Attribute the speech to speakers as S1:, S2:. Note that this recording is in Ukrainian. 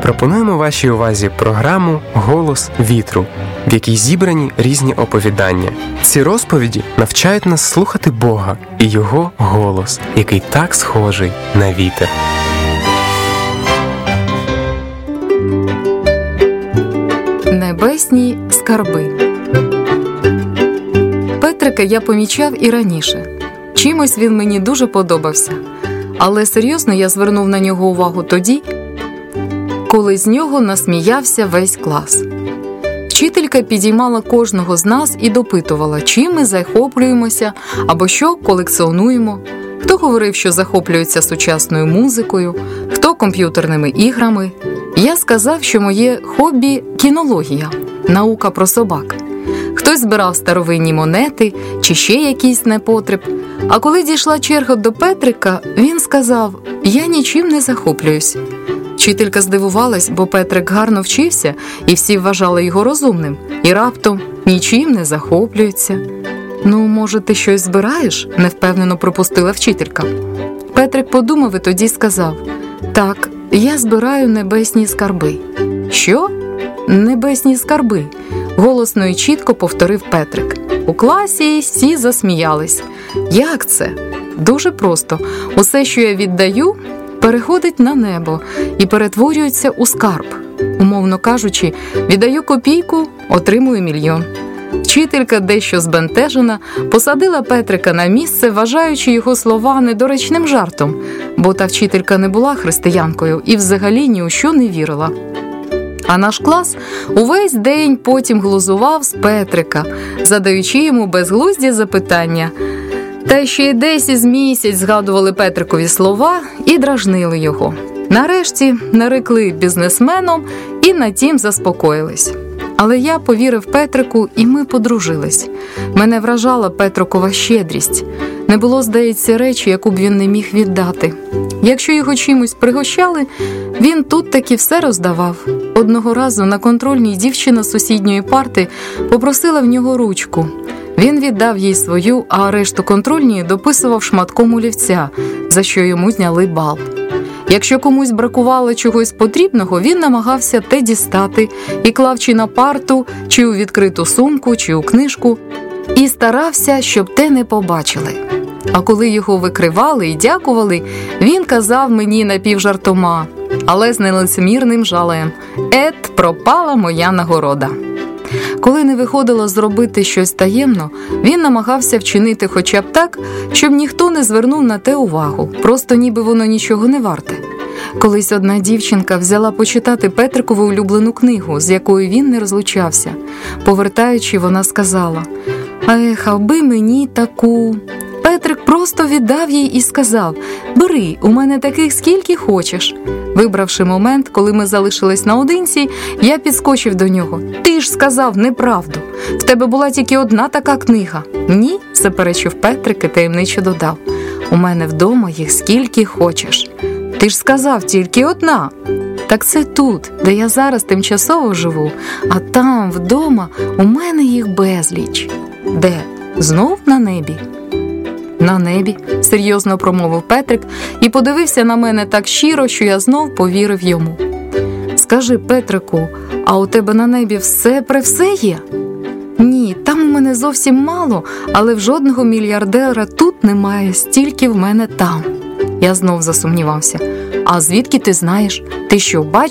S1: Пропонуємо вашій увазі програму «Голос вітру», в якій зібрані різні оповідання. Ці розповіді навчають нас слухати Бога і Його голос, який так схожий на вітер.
S2: Небесні скарби. Петрика я помічав і раніше. Чимось він мені дуже подобався. Але серйозно я звернув на нього увагу тоді, коли з нього насміявся весь клас. Вчителька підіймала кожного з нас і допитувала, чим ми захоплюємося або що колекціонуємо. Хто говорив, що захоплюється сучасною музикою, хто комп'ютерними іграми. Я сказав, що моє хобі – кінологія, наука про собак. Хтось збирав старовинні монети чи ще якийсь непотреб. А коли дійшла черга до Петрика, він сказав: «Я нічим не захоплююсь». Вчителька здивувалась, бо Петрик гарно вчився, і всі вважали його розумним. І раптом нічим не захоплюється. «Ну, може, ти щось збираєш?» – невпевнено пропустила вчителька. Петрик подумав і тоді сказав: «Так, я збираю небесні скарби». «Що?» «Небесні скарби», – голосно і чітко повторив Петрик. У класі всі засміялись. «Як це?» «Дуже просто. Усе, що я віддаю, переходить на небо і перетворюється у скарб. Умовно кажучи, віддаю копійку, отримую мільйон». Вчителька, дещо збентежена, посадила Петрика на місце, вважаючи його слова недоречним жартом, бо та вчителька не була християнкою і взагалі ні у що не вірила. А наш клас увесь день потім глузував з Петрика, задаючи йому безглузді запитання. Та ще й десь із місяць згадували Петрикові слова і дражнили його. Нарешті нарекли бізнесменом і на тім заспокоїлись. Але я повірив Петрику, і ми подружились. Мене вражала Петрикова щедрість. Не було, здається, речі, яку б він не міг віддати. Якщо його чимось пригощали, він тут таки все роздавав. Одного разу на контрольній дівчина з сусідньої парти попросила в нього ручку. Він віддав їй свою, а решту контрольної дописував шматком олівця, за що йому зняли бал. Якщо комусь бракувало чогось потрібного, він намагався те дістати і клав чи на парту, чи у відкриту сумку, чи у книжку, і старався, щоб те не побачили. А коли його викривали і дякували, він казав мені напівжартома, але з нелицемірним жалем: «Ет, пропала моя нагорода». Коли не виходило зробити щось таємно, він намагався вчинити хоча б так, щоб ніхто не звернув на те увагу, просто ніби воно нічого не варте. Колись одна дівчинка взяла почитати Петрикову улюблену книгу, з якою він не розлучався. Повертаючи, вона сказала: «Ех, аби мені таку». Петрик просто віддав їй і сказав: «Бери, у мене таких скільки хочеш». Вибравши момент, коли ми залишились наодинці, я підскочив до нього. «Ти ж сказав неправду. В тебе була тільки одна така книга». «Ні», – заперечив Петрик і таємниче додав: «У мене вдома їх скільки хочеш». «Ти ж сказав, тільки одна». «Так це тут, де я зараз тимчасово живу, а там, вдома, у мене їх безліч». «Де? Знов на небі?» «На небі», – серйозно промовив Петрик і подивився на мене так щиро, що я знов повірив йому. «Скажи, Петрику, а у тебе на небі все є?» «Ні, там у мене зовсім мало, але в жодного мільярдера тут немає, стільки в мене там». Я знов засумнівався. «А звідки ти знаєш? Ти що, бачиш?»